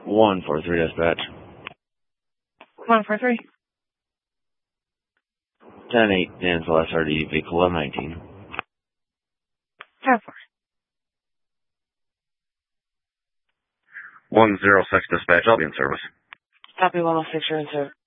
143 dispatch. 143. 10-8, Danville SRD, vehicle 1119. 10-4. 106 dispatch, I'll be in service. Copy 106, you're in service.